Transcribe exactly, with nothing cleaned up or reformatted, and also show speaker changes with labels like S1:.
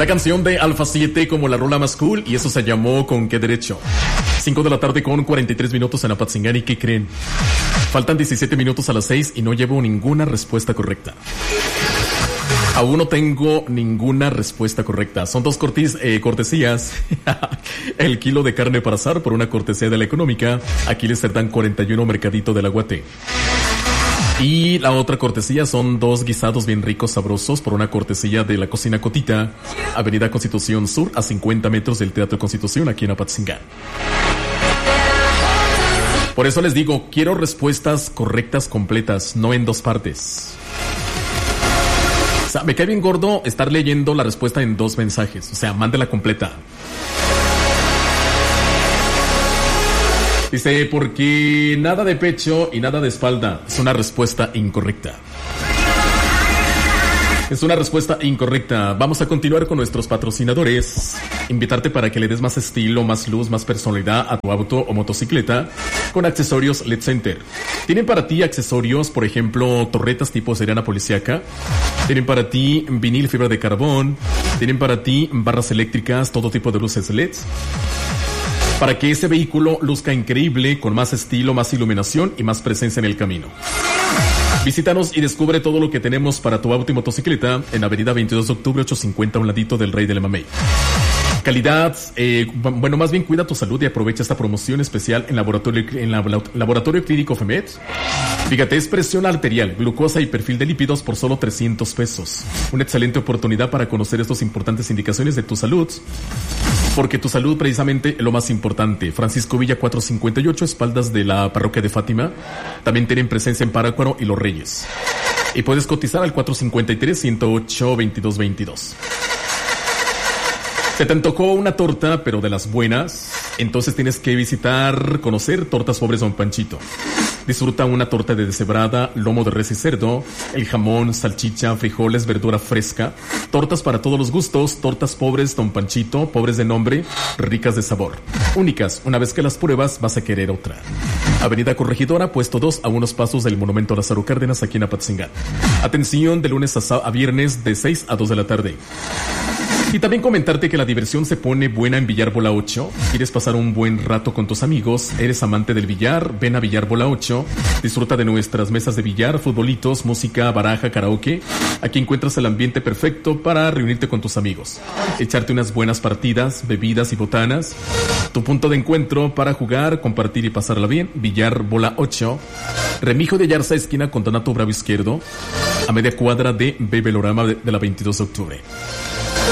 S1: Una canción de Alfa siete como la rola más cool, y eso se llamó ¿Con qué derecho? cinco de la tarde con cuarenta y tres minutos en Apatzingán. ¿Y qué creen? Faltan diecisiete minutos a las seis y no llevo ninguna respuesta correcta. Aún no tengo ninguna respuesta correcta. Son dos cortis, eh, cortesías. El kilo de carne para asar por una cortesía de la económica. Aquí les dan cuarenta y uno Mercadito del Aguate. Y la otra cortesía son dos guisados bien ricos, sabrosos, por una cortesía de la Cocina Cotita, Avenida Constitución Sur, a cincuenta metros del Teatro Constitución, aquí en Apatzingán. Por eso les digo, quiero respuestas correctas completas, no en dos partes. O sea, me cae bien gordo estar leyendo la respuesta en dos mensajes. O sea, mándela completa. Dice, porque nada de pecho y nada de espalda. Es una respuesta incorrecta. Es una respuesta incorrecta. Vamos a continuar con nuestros patrocinadores. Invitarte para que le des más estilo, más luz, más personalidad a tu auto o motocicleta con accesorios L E D Center. Tienen para ti accesorios, por ejemplo, torretas tipo sirena policíaca. Tienen para ti vinil, fibra de carbón. Tienen para ti barras eléctricas, todo tipo de luces L E Ds. Para que ese vehículo luzca increíble, con más estilo, más iluminación y más presencia en el camino. Visítanos y descubre todo lo que tenemos para tu auto y motocicleta en Avenida veintidós de octubre ochocientos cincuenta, a un ladito del Rey del Mamey. Calidad, eh, bueno, más bien cuida tu salud y aprovecha esta promoción especial en Laboratorio, en la, laboratorio Clínico FEMED. Fíjate, es presión arterial, glucosa y perfil de lípidos por solo trescientos pesos. Una excelente oportunidad para conocer estas importantes indicaciones de tu salud, porque tu salud precisamente es lo más importante. Francisco Villa cuatrocientos cincuenta y ocho, espaldas de la parroquia de Fátima. También tienen presencia en Parácuaro y Los Reyes. Y puedes cotizar al cuatrocientos cincuenta y tres, ciento ocho, veintidós veintidós. ¿Se te antojó una torta, pero de las buenas? Entonces tienes que visitar, conocer Tortas Pobres Don Panchito. Disfruta una torta de deshebrada, lomo de res y cerdo, el jamón, salchicha, frijoles, verdura fresca. Tortas para todos los gustos, Tortas Pobres Don Panchito, pobres de nombre, ricas de sabor. Únicas, una vez que las pruebas vas a querer otra. Avenida Corregidora, puesto dos, a unos pasos del Monumento a Lázaro Cárdenas, aquí en Apatzingán. Atención, de lunes a, a viernes de seis a dos de la tarde. Y también comentarte que la diversión se pone buena en Billar Bola ocho. ¿Quieres pasar un buen rato con tus amigos? ¿Eres amante del billar? Ven a Billar Bola ocho. Disfruta de nuestras mesas de billar, futbolitos, música, baraja, karaoke. Aquí encuentras el ambiente perfecto para reunirte con tus amigos. Echarte unas buenas partidas, bebidas y botanas. Tu punto de encuentro para jugar, compartir y pasarla bien. Billar Bola ocho. Remijo de Yarza, esquina con Donato Bravo Izquierdo. A media cuadra de Bebelorama de, de la veintidós de octubre.